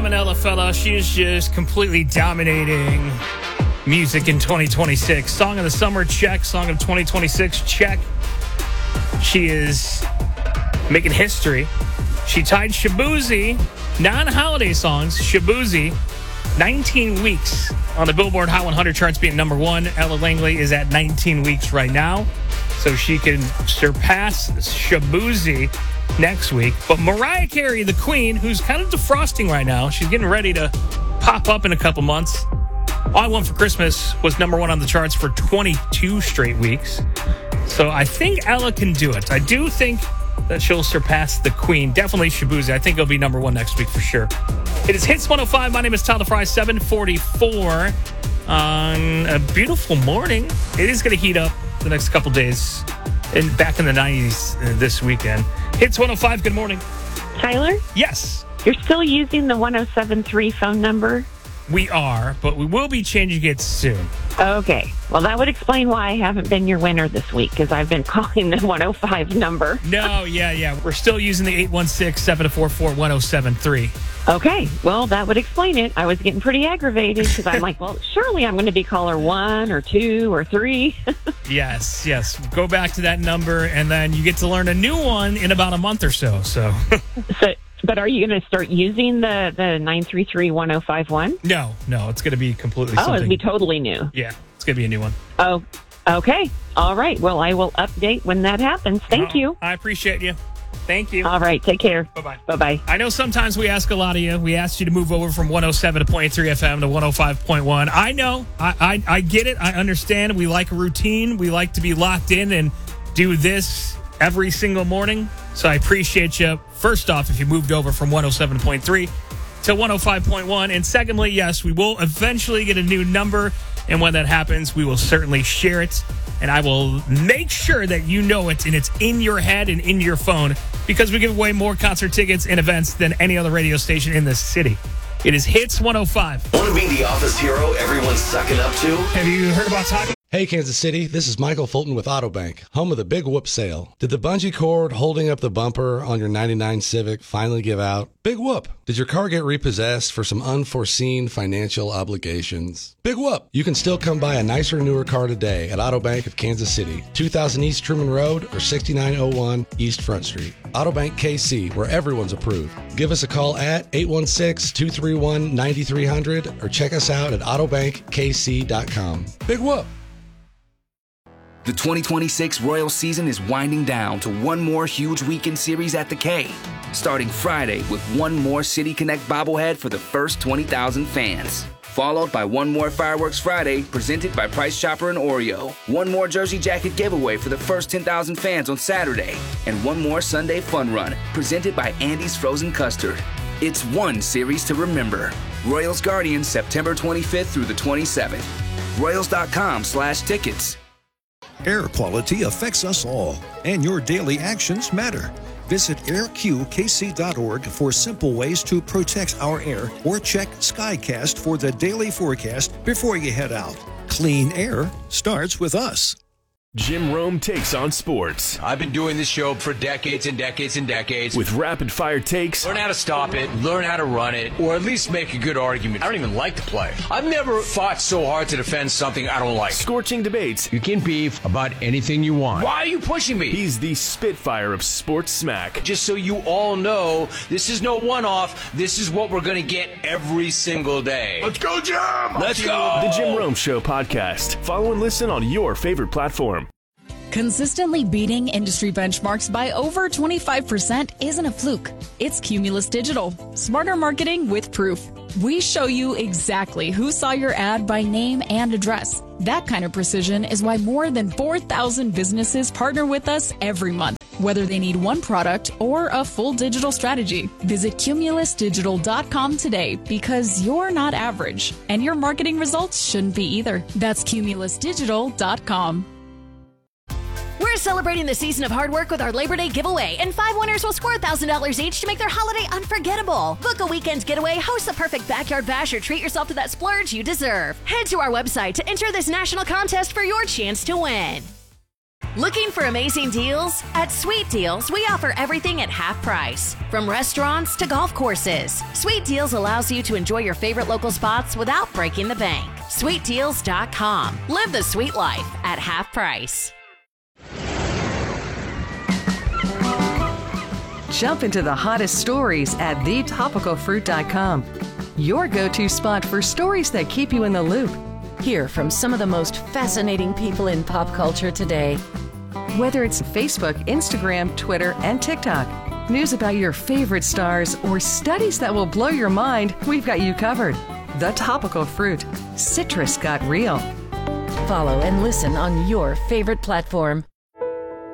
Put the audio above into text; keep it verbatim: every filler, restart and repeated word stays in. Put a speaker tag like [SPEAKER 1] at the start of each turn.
[SPEAKER 1] I'm an Ella fella. She is just completely dominating music in twenty twenty-six. Song of the summer, check. Song of twenty twenty-six, check. She is making history. She tied Shaboozey, non-holiday songs, Shaboozey, nineteen weeks on the Billboard Hot one hundred charts, being number one. Ella Langley is at nineteen weeks right now, so she can surpass Shaboozey next week. But Mariah Carey, the queen, who's kind of defrosting right now, she's getting ready to pop up in a couple months. All I Want for Christmas was number one on the charts for twenty-two straight weeks. So I think Ella can do it. I do think that she'll surpass the queen. Definitely Shaboozey. I think it'll be number one next week for sure. It is Hits one oh five. My name is Tyler Fry, seven forty-four on a beautiful morning. It is going to heat up the next couple days. And back in the nineties uh, this weekend. Hits one oh five, good morning.
[SPEAKER 2] Tyler?
[SPEAKER 1] Yes.
[SPEAKER 2] You're still using the one oh seven three phone number?
[SPEAKER 1] We are, but we will be changing it soon.
[SPEAKER 2] Okay. Well, that would explain why I haven't been your winner this week, because I've been calling the one oh five number.
[SPEAKER 1] No, yeah, yeah. We're still using the eight one six, seven four four, one oh seven three.
[SPEAKER 2] Okay. Well, that would explain it. I was getting pretty aggravated because I'm like, well, surely I'm going to be caller one or two or three.
[SPEAKER 1] Yes, yes. Go back to that number, and then you get to learn a new one in about a month or so. So,
[SPEAKER 2] so but are you going to start using the, the nine three three, one oh five one?
[SPEAKER 1] No, no. It's going to be completely
[SPEAKER 2] Oh,
[SPEAKER 1] something.
[SPEAKER 2] it'll be totally new.
[SPEAKER 1] Yeah, it's going to be a new one.
[SPEAKER 2] Oh, okay. All right. Well, I will update when that happens. Thank
[SPEAKER 1] Oh,
[SPEAKER 2] you.
[SPEAKER 1] I appreciate you. Thank you.
[SPEAKER 2] All right. Take care.
[SPEAKER 1] Bye-bye.
[SPEAKER 2] Bye-bye.
[SPEAKER 1] I know sometimes we ask a lot of you. We asked you to move over from one oh seven point three F M to one oh five point one. I know. I, I, I get it. I understand. We like a routine. We like to be locked in and do this every single morning. So I appreciate you, first off, if you moved over from one oh seven point three to one oh five point one. And secondly, yes, we will eventually get a new number. And when that happens, we will certainly share it. And I will make sure that you know it and it's in your head and in your phone, because we give away more concert tickets and events than any other radio station in the city. It is Hits one oh five.
[SPEAKER 3] Want to be the office hero everyone's sucking up to?
[SPEAKER 1] Have you heard about talking?
[SPEAKER 4] Hey, Kansas City, this is Michael Fulton with Autobank, home of the Big Whoop Sale. Did the bungee cord holding up the bumper on your ninety-nine Civic finally give out? Big whoop. Did your car get repossessed for some unforeseen financial obligations? Big whoop. You can still come buy a nicer, newer car today at Autobank of Kansas City, two thousand East Truman Road or sixty-nine oh one East Front Street. Autobank K C, where everyone's approved. Give us a call at eight one six, two three one, nine three hundred or check us out at autobank k c dot com. Big whoop.
[SPEAKER 5] The twenty twenty-six Royal season is winding down to one more huge weekend series at the K, starting Friday with one more City Connect bobblehead for the first twenty thousand fans, followed by one more Fireworks Friday presented by Price Chopper and Oreo, one more Jersey Jacket giveaway for the first ten thousand fans on Saturday, and one more Sunday Fun Run presented by Andy's Frozen Custard. It's one series to remember. Royals Guardians, September twenty-fifth through the twenty-seventh. Royals.com slash tickets.
[SPEAKER 6] Air quality affects us all, and your daily actions matter. Visit air q k c dot org for simple ways to protect our air, or check Skycast for the daily forecast before you head out. Clean air starts with us.
[SPEAKER 7] Jim Rome takes on sports.
[SPEAKER 8] I've been doing this show for decades and decades and decades.
[SPEAKER 7] With rapid-fire takes.
[SPEAKER 8] Learn how to stop it, learn how to run it, or at least make a good argument. I don't even like the play. I've never fought so hard to defend something I don't like.
[SPEAKER 7] Scorching debates.
[SPEAKER 8] You can beef about anything you want. Why are you pushing me?
[SPEAKER 7] He's the Spitfire of sports smack.
[SPEAKER 8] Just so you all know, this is no one-off. This is what we're going to get every single day.
[SPEAKER 7] Let's go, Jim!
[SPEAKER 8] Let's go!
[SPEAKER 7] The Jim Rome Show podcast. Follow and listen on your favorite platform.
[SPEAKER 9] Consistently beating industry benchmarks by over twenty-five percent isn't a fluke. It's Cumulus Digital. Smarter marketing with proof. We show you exactly who saw your ad by name and address. That kind of precision is why more than four thousand businesses partner with us every month, whether they need one product or a full digital strategy. Visit cumulus digital dot com today, because you're not average, and your marketing results shouldn't be either. That's cumulus digital dot com.
[SPEAKER 10] We're celebrating the season of hard work with our Labor Day giveaway, and five winners will score one thousand dollars each to make their holiday unforgettable. Book a weekend getaway, host the perfect backyard bash, or treat yourself to that splurge you deserve. Head to our website to enter this national contest for your chance to win. Looking for amazing deals? At Sweet Deals, we offer everything at half price. From restaurants to golf courses, Sweet Deals allows you to enjoy your favorite local spots without breaking the bank. sweet deals dot com. Live the sweet life at half price.
[SPEAKER 11] Jump into the hottest stories at the topical fruit dot com. Your go-to spot for stories that keep you in the loop.
[SPEAKER 12] Hear from some of the most fascinating people in pop culture today.
[SPEAKER 11] Whether it's Facebook, Instagram, Twitter, and TikTok, news about your favorite stars, or studies that will blow your mind, we've got you covered. The Topical Fruit. Citrus got real.
[SPEAKER 12] Follow and listen on your favorite platform.